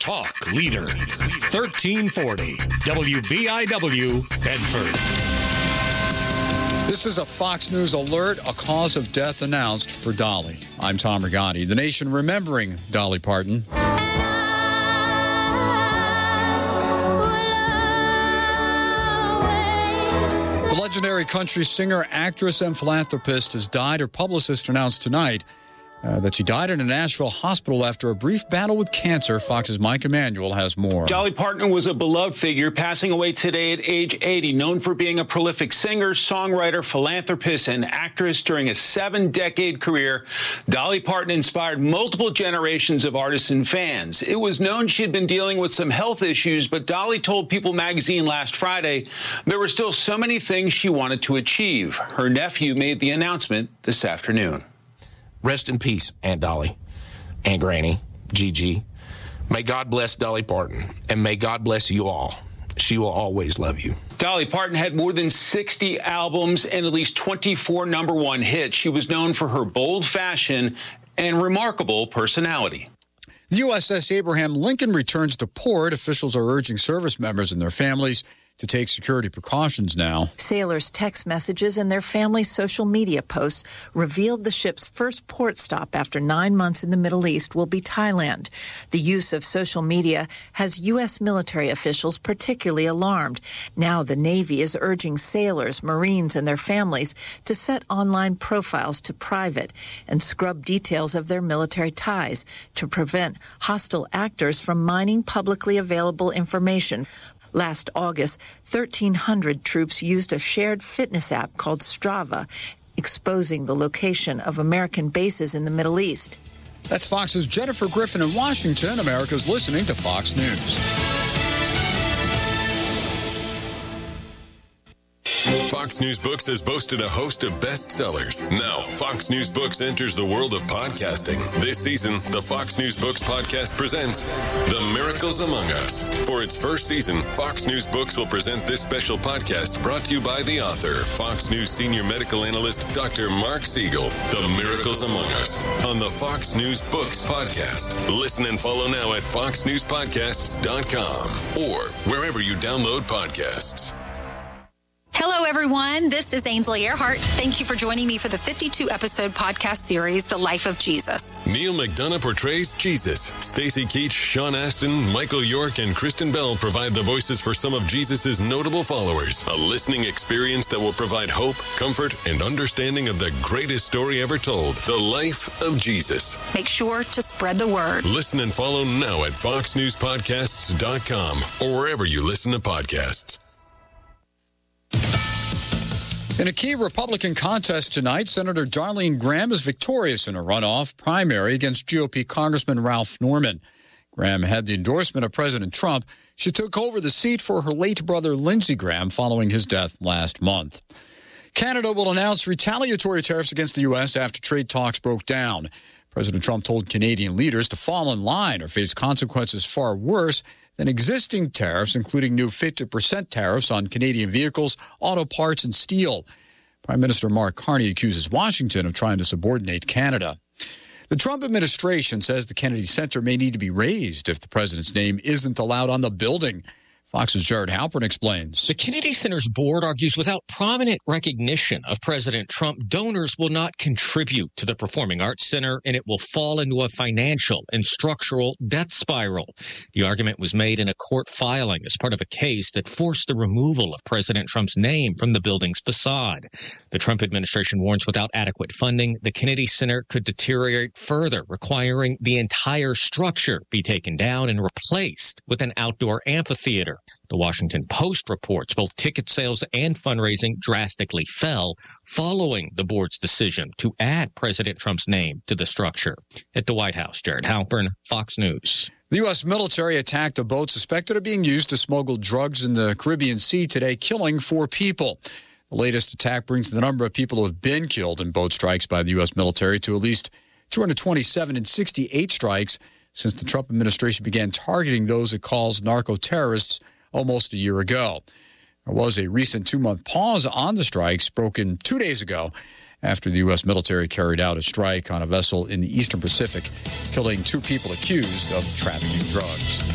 Talk Leader. 1340 WBIW Bedford. This is a Fox News alert, a cause of death announced for Dolly. I'm Tom Rigotti. The nation remembering Dolly Parton. The legendary country singer, actress, and philanthropist has died. Her publicist announced tonight that she died in a Nashville hospital after a brief battle with cancer. Fox's Mike Emanuel has more. Dolly Parton was a beloved figure, passing away today at age 80, known for being a prolific singer, songwriter, philanthropist, and actress. During a 7-decade career, Dolly Parton inspired multiple generations of artists and fans. It was known she had been dealing with some health issues, but Dolly told People magazine last Friday there were still so many things she wanted to achieve. Her nephew made the announcement this afternoon. Rest in peace, Aunt Dolly, Aunt Granny, Gigi. May God bless Dolly Parton, and may God bless you all. She will always love you. Dolly Parton had more than 60 albums and at least 24 #1 hits. She was known for her bold fashion and remarkable personality. The USS Abraham Lincoln returns to port. Officials are urging service members and their families to take security precautions now. Sailors' text messages and their families' social media posts revealed the ship's first port stop after 9 months in the Middle East will be Thailand. The use of social media has U.S. military officials particularly alarmed. Now the Navy is urging sailors, Marines, and their families to set online profiles to private and scrub details of their military ties to prevent hostile actors from mining publicly available information. Last August, 1,300 troops used a shared fitness app called Strava, exposing the location of American bases in the Middle East. That's Fox's Jennifer Griffin in Washington. America's listening to Fox News. Fox News Books has boasted a host of bestsellers. Now, Fox News Books enters the world of podcasting. This season, the Fox News Books podcast presents The Miracles Among Us. For its first season, Fox News Books will present this special podcast brought to you by the author, Fox News senior medical analyst, Dr. Mark Siegel. The Miracles Among Us on the Fox News Books podcast. Listen and follow now at foxnewspodcasts.com or wherever you download podcasts. Hello, everyone. This is Ainsley Earhart. Thank you for joining me for the 52-episode podcast series, The Life of Jesus. Neil McDonough portrays Jesus. Stacy Keach, Sean Astin, Michael York, and Kristen Bell provide the voices for some of Jesus' notable followers. A listening experience that will provide hope, comfort, and understanding of the greatest story ever told, the life of Jesus. Make sure to spread the word. Listen and follow now at foxnewspodcasts.com or wherever you listen to podcasts. In a key Republican contest tonight, Senator Darlene Graham is victorious in a runoff primary against GOP Congressman Ralph Norman. Graham had the endorsement of President Trump. She took over the seat for her late brother Lindsey Graham following his death last month. Canada will announce retaliatory tariffs against the U.S. after trade talks broke down. President Trump told Canadian leaders to fall in line or face consequences far worse than existing tariffs, including new 50% tariffs on Canadian vehicles, auto parts, and steel. Prime Minister Mark Carney accuses Washington of trying to subordinate Canada. The Trump administration says the Kennedy Center may need to be raised if the president's name isn't allowed on the building. Fox's Jared Halpern explains. The Kennedy Center's board argues without prominent recognition of President Trump, donors will not contribute to the Performing Arts Center, and it will fall into a financial and structural debt spiral. The argument was made in a court filing as part of a case that forced the removal of President Trump's name from the building's facade. The Trump administration warns without adequate funding, the Kennedy Center could deteriorate further, requiring the entire structure be taken down and replaced with an outdoor amphitheater. The Washington Post reports both ticket sales and fundraising drastically fell following the board's decision to add President Trump's name to the structure. At the White House, Jared Halpern, Fox News. The U.S. military attacked a boat suspected of being used to smuggle drugs in the Caribbean Sea today, killing 4 people. The latest attack brings the number of people who have been killed in boat strikes by the U.S. military to at least 227 and 68 strikes since the Trump administration began targeting those it calls narco-terrorists almost a year ago. There was a recent 2-month pause on the strikes broken 2 days ago after the U.S. military carried out a strike on a vessel in the Eastern Pacific, killing 2 people accused of trafficking drugs.